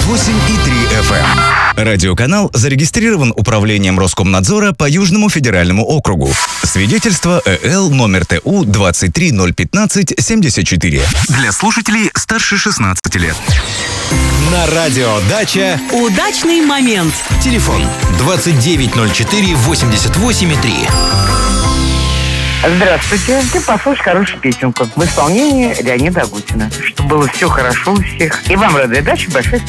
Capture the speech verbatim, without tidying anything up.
восемь и три эф эм. Радиоканал зарегистрирован Управлением Роскомнадзора по Южному федеральному округу. Свидетельство Э Л номер Т У двадцать три ноль пятнадцать семьдесят четыре. Для слушателей старше шестнадцати лет. На радио «Дача» удачный момент. Телефон двадцать девять ноль четыре восемьдесят восемь и три. Здравствуйте. Ты послушай хорошую песенку в исполнении Леонида Агутина. Чтобы было все хорошо у всех. И вам, Радио Дача, большое